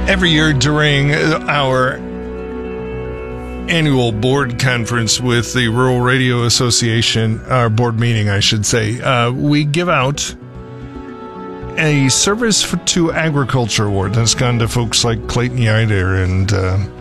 Every year during our annual board conference with the Rural Radio Association, our board meeting, I should say, we give out a Service to Agriculture Award that's gone to folks like Clayton Yider and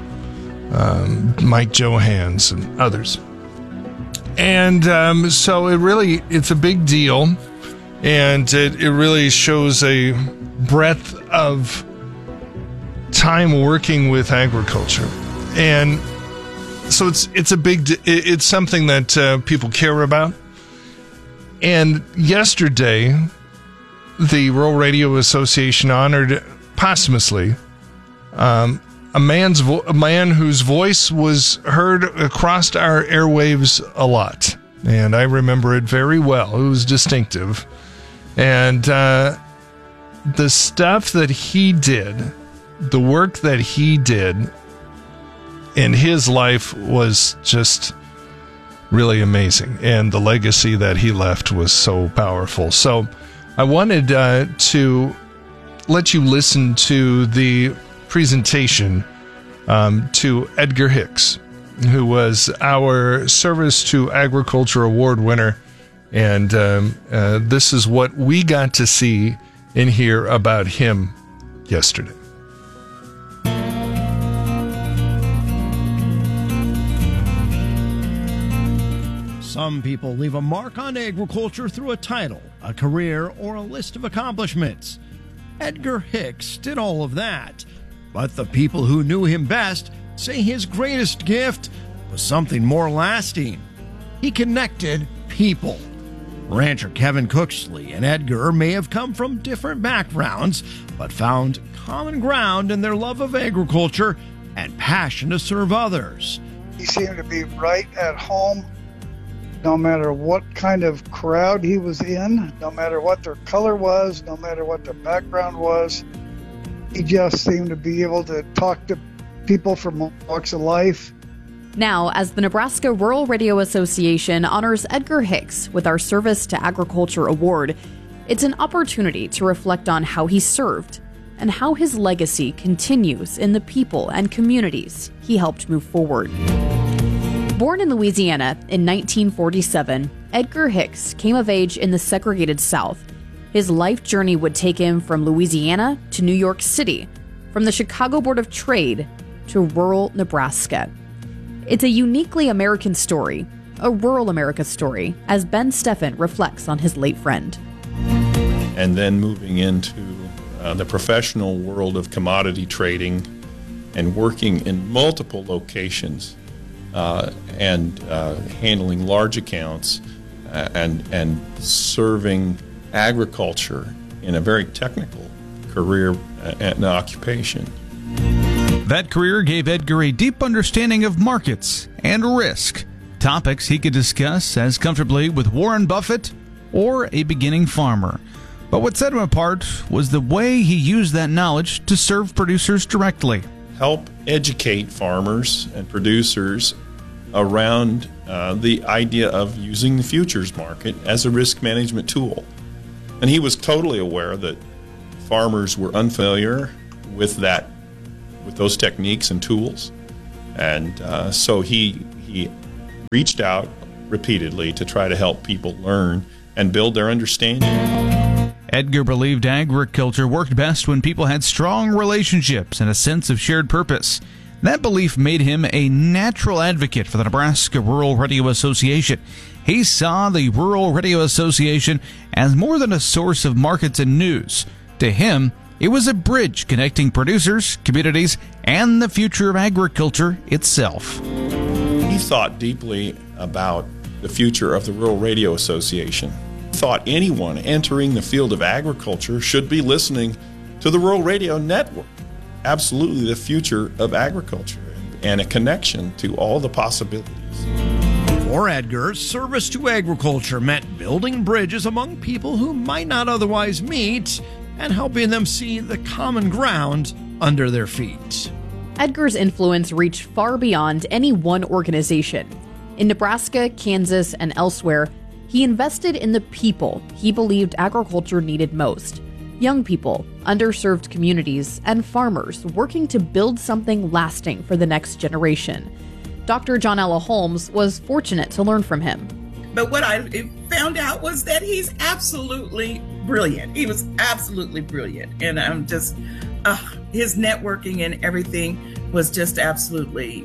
Mike Johans and others. And so it's a big deal, and it really shows a breadth of time working with agriculture. And so it's something that people care about. And yesterday, the Rural Radio Association honored posthumously a man whose voice was heard across our airwaves a lot. And I remember it very well. It was distinctive. And the stuff that he did, the work that he did in his life was just really amazing. And the legacy that he left was so powerful. So I wanted to let you listen to the presentation to Edgar Hicks, who was our Service to Agriculture Award winner. And this is what we got to see and hear about him yesterday. Some people leave a mark on agriculture through a title, a career, or a list of accomplishments. Edgar Hicks did all of that, but the people who knew him best say his greatest gift was something more lasting. He connected people. Rancher Kevin Cooksley and Edgar may have come from different backgrounds, but found common ground in their love of agriculture and passion to serve others. He seemed to be right at home, no matter what kind of crowd he was in, no matter what their color was, no matter what their background was. He just seemed to be able to talk to people from all walks of life. Now, as the Nebraska Rural Radio Association honors Edgar Hicks with our Service to Agriculture Award, it's an opportunity to reflect on how he served and how his legacy continues in the people and communities he helped move forward. Born in Louisiana in 1947, Edgar Hicks came of age in the segregated South. His life journey would take him from Louisiana to New York City, from the Chicago Board of Trade to rural Nebraska. It's a uniquely American story, a rural America story, as Ben Steffen reflects on his late friend. And then moving into the professional world of commodity trading and working in multiple locations and handling large accounts and serving agriculture in a very technical career and occupation. That career gave Edgar a deep understanding of markets and risk, topics he could discuss as comfortably with Warren Buffett or a beginning farmer. But what set him apart was the way he used that knowledge to serve producers directly. Help educate farmers and producers around the idea of using the futures market as a risk management tool. And he was totally aware that farmers were unfamiliar with those techniques and tools. And so he reached out repeatedly to try to help people learn and build their understanding. Edgar believed agriculture worked best when people had strong relationships and a sense of shared purpose. That belief made him a natural advocate for the Nebraska Rural Radio Association. He saw the Rural Radio Association as more than a source of markets and news. To him, it was a bridge connecting producers, communities, and the future of agriculture itself. He thought deeply about the future of the Rural Radio Association. He thought anyone entering the field of agriculture should be listening to the Rural Radio Network. Absolutely the future of agriculture and a connection to all the possibilities. For Edgar, service to agriculture meant building bridges among people who might not otherwise meet and helping them see the common ground under their feet. Edgar's influence reached far beyond any one organization. In Nebraska, Kansas, and elsewhere, he invested in the people he believed agriculture needed most. Young people, underserved communities, and farmers working to build something lasting for the next generation. Dr. Johnella Holmes was fortunate to learn from him. But what I found out was that he's absolutely brilliant. He was absolutely brilliant. And I'm just, his networking and everything was just absolutely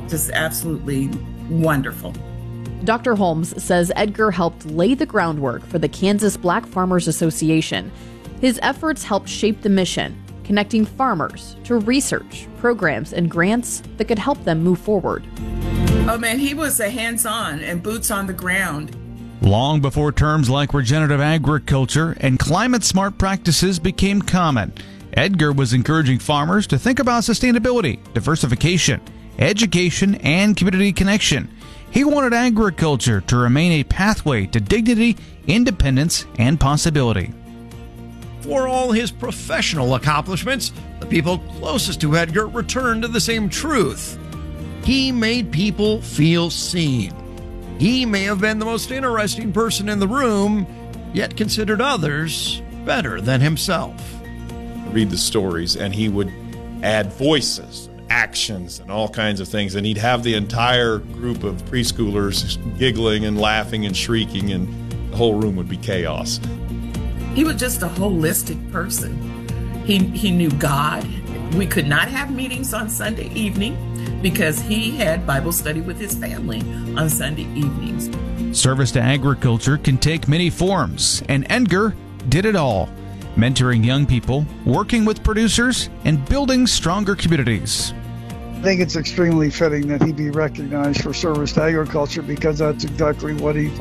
wonderful. Dr. Holmes says Edgar helped lay the groundwork for the Kansas Black Farmers Association. His efforts helped shape the mission, connecting farmers to research, programs, and grants that could help them move forward. Oh man, he was a hands-on and boots on the ground. Long before terms like regenerative agriculture and climate-smart practices became common, Edgar was encouraging farmers to think about sustainability, diversification, education, and community connection. He wanted agriculture to remain a pathway to dignity, independence, and possibility. For all his professional accomplishments, the people closest to Edgar returned to the same truth. He made people feel seen. He may have been the most interesting person in the room, yet considered others better than himself. Read the stories, and he would add voices, actions, and all kinds of things, and he'd have the entire group of preschoolers giggling and laughing and shrieking, and the whole room would be chaos. He was just a holistic person. He knew God. We could not have meetings on Sunday evening because he had Bible study with his family on Sunday evenings. Service to agriculture can take many forms, and Edgar did it all. Mentoring young people, working with producers, and building stronger communities. I think it's extremely fitting that he be recognized for service to agriculture because that's exactly what he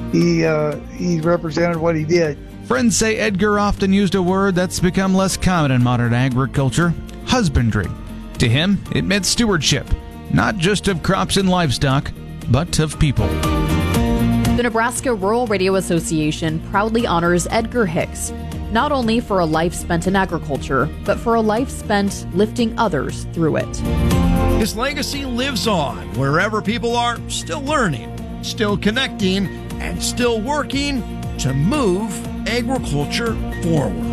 represented what he did. Friends say Edgar often used a word that's become less common in modern agriculture: husbandry. To him, it meant stewardship, not just of crops and livestock, but of people. The Nebraska Rural Radio Association proudly honors Edgar Hicks, not only for a life spent in agriculture, but for a life spent lifting others through it. His legacy lives on wherever people are still learning, still connecting, and still working to move agriculture forward.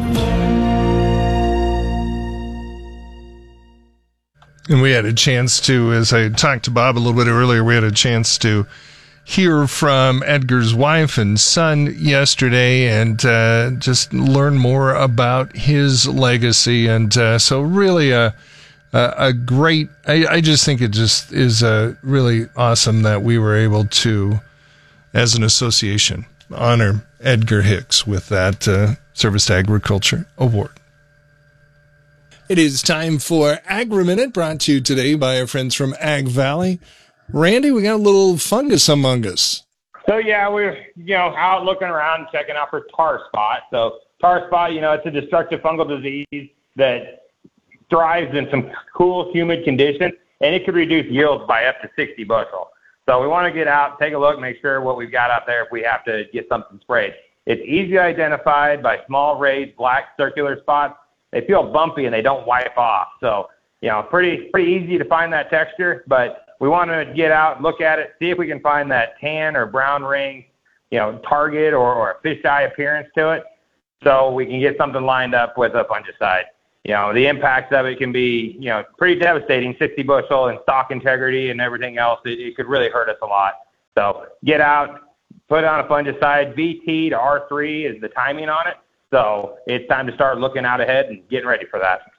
And we had a chance to, as I talked to Bob a little bit earlier, we had a chance to hear from Edgar's wife and son yesterday and just learn more about his legacy. And so really a great, I just think it just is really awesome that we were able to, as an association, honor Edgar Hicks with that Service to Agriculture Award. It is time for Agri-Minute, brought to you today by our friends from Ag Valley. Randy, we got a little fungus among us. So, yeah, we're, out looking around, checking out for tar spot. So, tar spot, it's a destructive fungal disease that thrives in some cool, humid conditions, and it could reduce yields by up to 60 bushel. So, we want to get out, take a look, make sure what we've got out there if we have to get something sprayed. It's easily identified by small raised black circular spots. They feel bumpy and they don't wipe off. So, pretty easy to find that texture, but we want to get out, look at it, see if we can find that tan or brown ring, target or a fisheye appearance to it, so we can get something lined up with a fungicide. The impacts of it can be, pretty devastating, 60 bushel and stock integrity and everything else. It could really hurt us a lot. So get out, put on a fungicide. VT to R3 is the timing on it. So it's time to start looking out ahead and getting ready for that.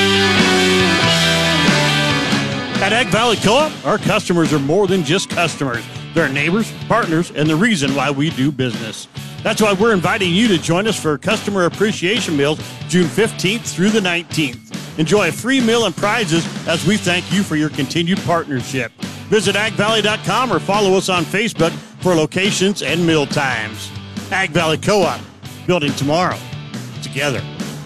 At Ag Valley Co-op, our customers are more than just customers. They're neighbors, partners, and the reason why we do business. That's why we're inviting you to join us for Customer Appreciation Meals June 15th through the 19th. Enjoy a free meal and prizes as we thank you for your continued partnership. Visit agvalley.com or follow us on Facebook for locations and meal times. Ag Valley Co-op, building tomorrow together.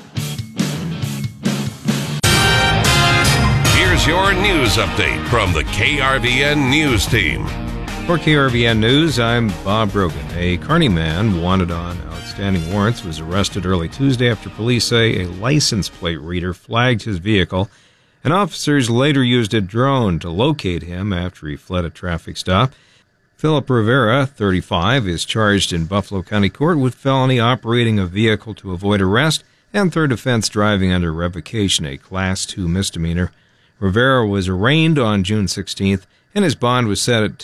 Here's your news update from the KRVN News Team. For KRVN News, I'm Bob Brogan. A Kearney man wanted on outstanding warrants was arrested early Tuesday after police say a license plate reader flagged his vehicle, and officers later used a drone to locate him after he fled a traffic stop. Philip Rivera, 35, is charged in Buffalo County Court with felony operating a vehicle to avoid arrest and third offense driving under revocation, a Class 2 misdemeanor. Rivera was arraigned on June 16th, and his bond was set at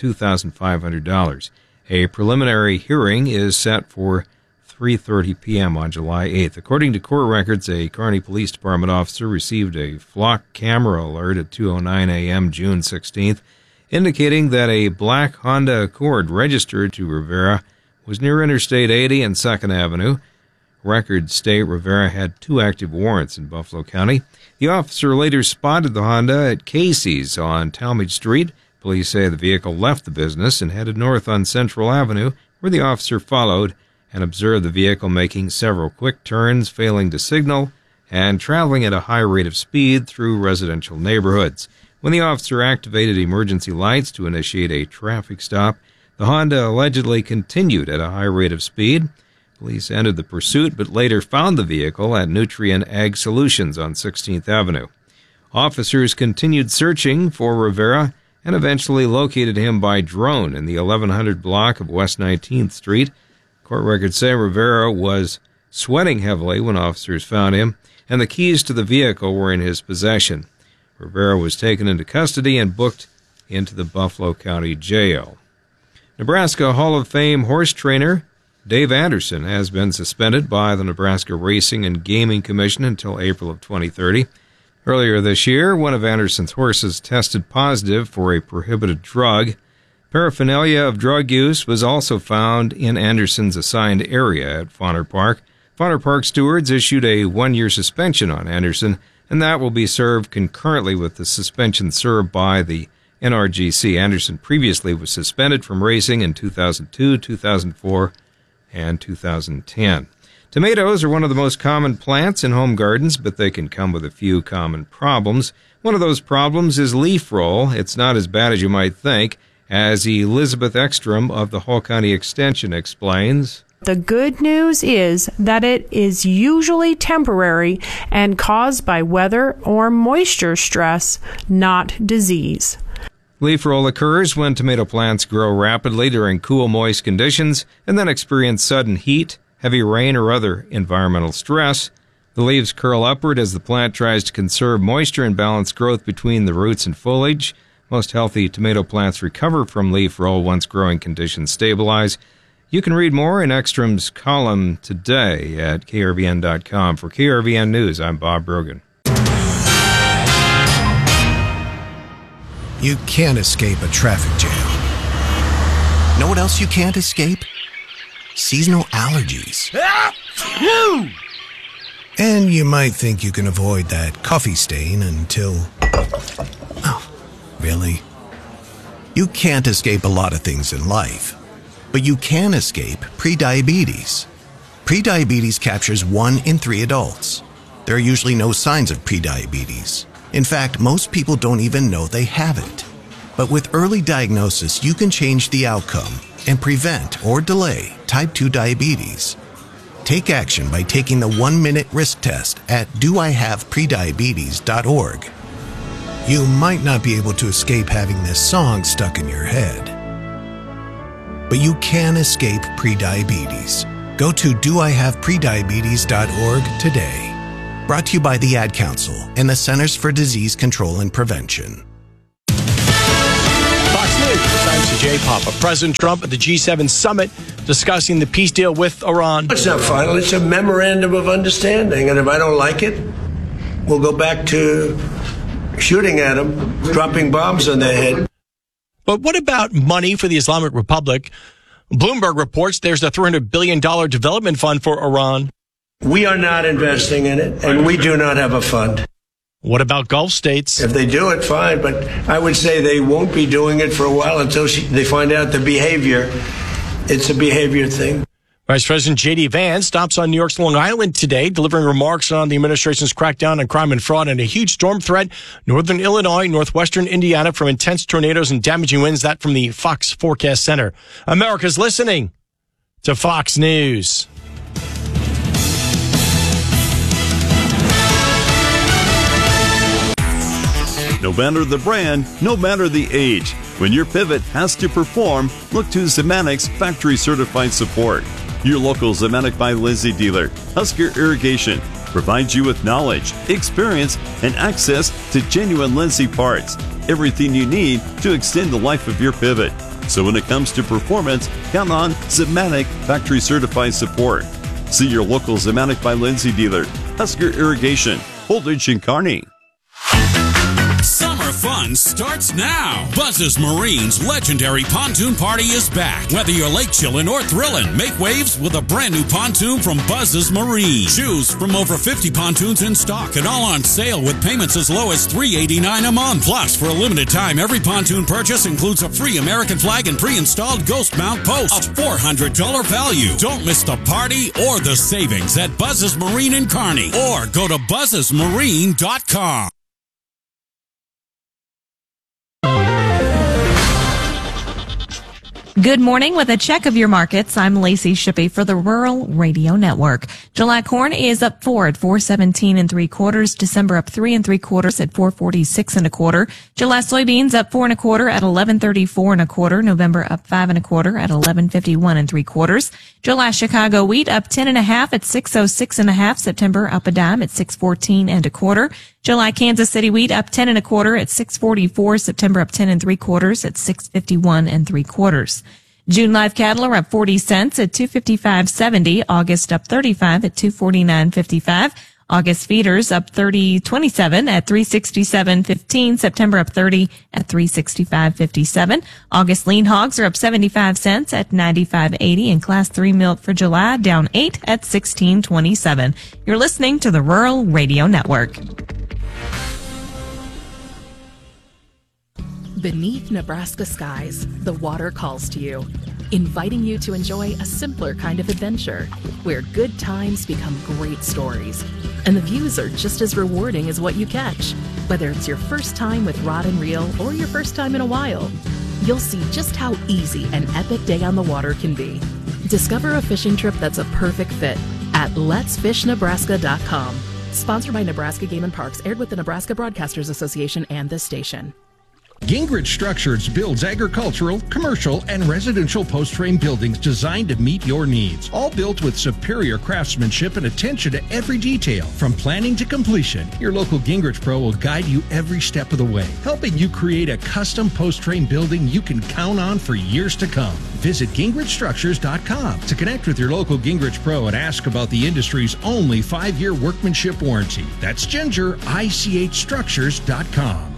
$2,500. A preliminary hearing is set for 3:30 p.m. on July 8th. According to court records, a Kearney Police Department officer received a flock camera alert at 2:09 a.m. June 16th, indicating that a black Honda Accord registered to Rivera was near Interstate 80 and 2nd Avenue. Records state Rivera had 2 active warrants in Buffalo County. The officer later spotted the Honda at Casey's on Talmadge Street. Police say the vehicle left the business and headed north on Central Avenue, where the officer followed and observed the vehicle making several quick turns, failing to signal, and traveling at a high rate of speed through residential neighborhoods. When the officer activated emergency lights to initiate a traffic stop, the Honda allegedly continued at a high rate of speed. Police ended the pursuit, but later found the vehicle at Nutrien Ag Solutions on 16th Avenue. Officers continued searching for Rivera and eventually located him by drone in the 1100 block of West 19th Street. Court records say Rivera was sweating heavily when officers found him, and the keys to the vehicle were in his possession. Rivera was taken into custody and booked into the Buffalo County Jail. Nebraska Hall of Fame horse trainer Dave Anderson has been suspended by the Nebraska Racing and Gaming Commission until April of 2030. Earlier this year, one of Anderson's horses tested positive for a prohibited drug. Paraphernalia of drug use was also found in Anderson's assigned area at Fauner Park. Fauner Park stewards issued a 1-year suspension on Anderson, and that will be served concurrently with the suspension served by the NRGC. Anderson previously was suspended from racing in 2002, 2004, and 2010. Tomatoes are one of the most common plants in home gardens, but they can come with a few common problems. One of those problems is leaf roll. It's not as bad as you might think, as Elizabeth Ekstrom of the Hall County Extension explains. The good news is that it is usually temporary and caused by weather or moisture stress, not disease. Leaf roll occurs when tomato plants grow rapidly during cool, moist conditions and then experience sudden heat, heavy rain, or other environmental stress. The leaves curl upward as the plant tries to conserve moisture and balance growth between the roots and foliage. Most healthy tomato plants recover from leaf roll once growing conditions stabilize. You can read more in Ekstrom's column today at krvn.com. For KRVN News, I'm Bob Brogan. You can't escape a traffic jam. Know what else you can't escape? Seasonal allergies. And you might think you can avoid that coffee stain until... Oh, really? You can't escape a lot of things in life, but you can escape prediabetes. Prediabetes captures 1 in 3 adults. There are usually no signs of prediabetes. In fact, most people don't even know they have it. But with early diagnosis, you can change the outcome and prevent or delay type 2 diabetes. Take action by taking the 1-minute risk test at doihaveprediabetes.org. You might not be able to escape having this song stuck in your head, but you can escape prediabetes. Go to doihaveprediabetes.org today. Brought to you by the Ad Council and the Centers for Disease Control and Prevention. Fox News, I'm CJ Papa. President Trump at the G7 summit discussing the peace deal with Iran. It's not final. It's a memorandum of understanding. And if I don't like it, we'll go back to shooting at them, dropping bombs on their head. But what about money for the Islamic Republic? Bloomberg reports there's a $300 billion development fund for Iran. We are not investing in it, and we do not have a fund. What about Gulf states? If they do it, fine, but I would say they won't be doing it for a while until they find out the behavior. It's a behavior thing. Vice President J.D. Vance stops on New York's Long Island today, delivering remarks on the administration's crackdown on crime and fraud and a huge storm threat. Northern Illinois, northwestern Indiana from intense tornadoes and damaging winds. That from the Fox Forecast Center. America's listening to Fox News. No matter the brand, no matter the age, when your pivot has to perform, look to Zemanic's factory certified support. Your local Zemanic by Lindsay dealer, Husker Irrigation, provides you with knowledge, experience, and access to genuine Lindsay parts. Everything you need to extend the life of your pivot. So when it comes to performance, count on Zimmatic factory certified support. See your local Zimmatic by Lindsay dealer, Husker Irrigation, Holdridge and Kearney. Summer fun starts now. Buzz's Marine's legendary pontoon party is back. Whether you're lake chillin' or thrillin', make waves with a brand new pontoon from Buzz's Marine. Choose from over 50 pontoons in stock and all on sale with payments as low as $389 a month. Plus, for a limited time, every pontoon purchase includes a free American flag and pre-installed ghost mount post. A $400 value. Don't miss the party or the savings at Buzz's Marine in Kearney, or go to buzzesmarine.com. Good morning. With a check of your markets, I'm Lacey Shippey for the Rural Radio Network. July corn is up 4 at 417 3/4. December up 3 3/4 at 446 1/4. July soybeans up 4 1/4 at 1134 1/4. November up 5 1/4 at 1151 3/4. July Chicago wheat up 10 1/2 at 606 1/2. September up a dime at 614 1/4. July Kansas City wheat up 10 1/4 at 644. September up 10 3/4 at 651 3/4. June live cattle are up 40 cents at 255.70. August up 35 at 249.55. August feeders up 27 at 367.15. September up 30 at 365.57. August lean hogs are up 75 cents at 95.80, and Class 3 milk for July down 8 at 16.27. You're listening to the Rural Radio Network. Beneath Nebraska skies, the water calls to you, inviting you to enjoy a simpler kind of adventure, where good times become great stories, and the views are just as rewarding as what you catch. Whether it's your first time with rod and reel or your first time in a while, you'll see just how easy an epic day on the water can be. Discover a fishing trip that's a perfect fit at letsfishnebraska.com. Sponsored by Nebraska Game and Parks, aired with the Nebraska Broadcasters Association and this station. Gingrich Structures builds agricultural, commercial, and residential post-frame buildings designed to meet your needs. All built with superior craftsmanship and attention to every detail. From planning to completion, your local Gingrich Pro will guide you every step of the way, helping you create a custom post-frame building you can count on for years to come. Visit GingrichStructures.com to connect with your local Gingrich Pro and ask about the industry's only 5-year workmanship warranty. That's GingerICHStructures.com.